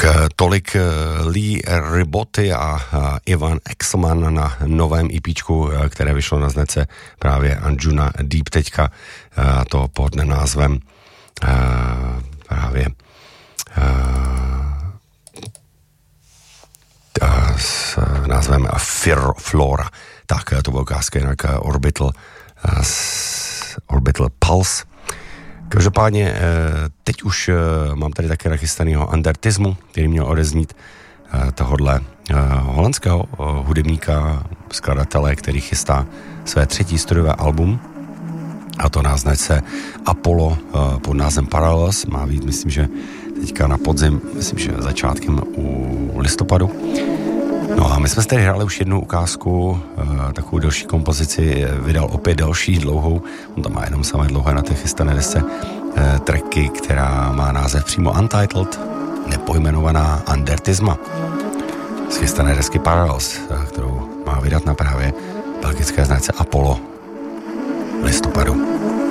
Tolik Lee Riboty a Ivan Exelman na novém EPčku, které vyšlo na značce právě Anjuna Deep teďka, a to pod názvem právě s názvem Flora. Tak, to byl ukázka jinak Orbital Pulse. Každopádně teď už mám tady také nachystanýho Andertismu, který měl odeznít tohodle holandského hudebníka, skladatele, který chystá své 3. studiové album, a to na značce Apollo pod názvem Parallels. Má být, myslím, že teďka na podzim, myslím, že začátkem u listopadu. No a my jsme si tady hráli už jednu ukázku, takovou delší kompozici, vydal opět další dlouhou, on tam má jenom samé dlouhé na té chystané desce tracky, která má název přímo Untitled, nepojmenovaná Andertisma z chystané desky Parallels, kterou má vydat na právě belgické značce Apollo v listopadu.